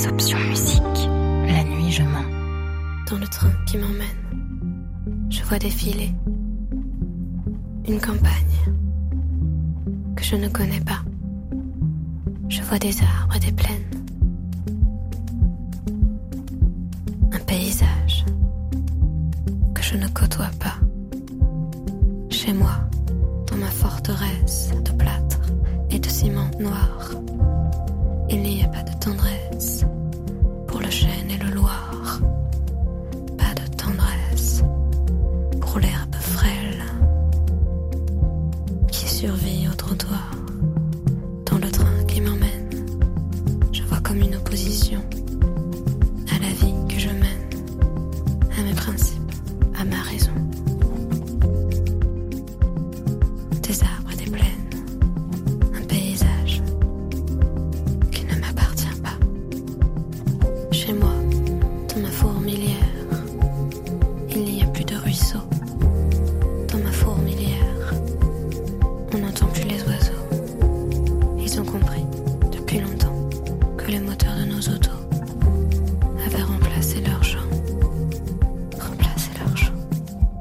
les options musique. La nuit, je mens. Dans le train qui m'emmène, je vois défiler une campagne que je ne connais pas. Je vois des arbres et des plaines, un paysage que je ne côtoie pas. Chez moi, dans ma forteresse de plâtre et de ciment noir, il n'y a pas de tendresse pour le chêne et le Loir. Pas de tendresse pour l'herbe frêle qui survit au trottoir. Dans le train qui m'emmène, je vois comme une opposition à la vie que je mène, à mes principes, à ma raison. Des arbres et des plaines, un paysage qui ne m'appartient pas. Chez moi, dans ma fourmilière, il n'y a plus de ruisseau. Dans ma fourmilière, on n'entend plus les oiseaux. Ils ont compris depuis longtemps que les moteurs de nos autos avaient rentré